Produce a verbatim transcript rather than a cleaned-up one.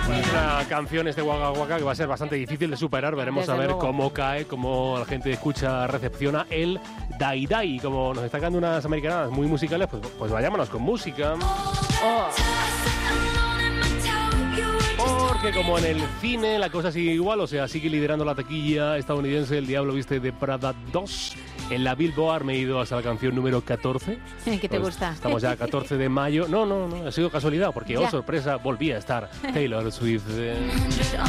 Bueno, es una canción este Waka Waka que va a ser bastante difícil de superar. Veremos Desde a ver luego. cómo cae, cómo la gente escucha, recepciona el Dai Dai. Como nos están dando unas americanadas muy musicales, pues, pues vayámonos con música. Oh. Porque como en el cine la cosa sigue igual, o sea, sigue liderando la taquilla estadounidense El Diablo Viste de Prada dos. En la Billboard me he ido hasta la canción número catorce. ¿Qué te Pues gusta? Estamos ya a catorce de mayo. No, no, no, ha sido casualidad, porque, Ya. oh sorpresa, volví a estar Taylor Swift. eh.